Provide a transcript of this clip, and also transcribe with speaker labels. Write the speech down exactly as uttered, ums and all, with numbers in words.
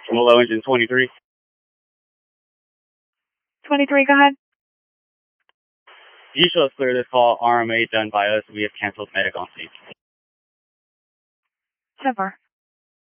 Speaker 1: Below engine twenty-three.
Speaker 2: twenty-three, go ahead.
Speaker 1: You show us clear this call, R M A done by us. We have canceled medic on scene.
Speaker 2: ten four.